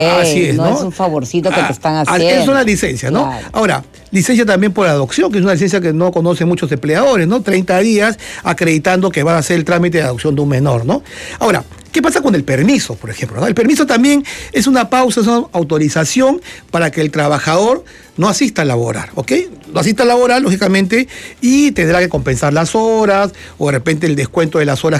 Así es, no ¿no? es un favorcito que te están haciendo. Es una licencia, ¿no? Claro. Ahora, licencia también por adopción, que es una licencia que no conocen muchos empleadores, ¿no? 30 días acreditando que van a hacer el trámite de adopción de un menor, ¿no? Ahora, ¿qué pasa con el permiso, por ejemplo? ¿no? El permiso también es una pausa, es una autorización para que el trabajador no asista a laborar, ¿ok? No asista a laborar, lógicamente, y tendrá que compensar las horas o de repente el descuento de las horas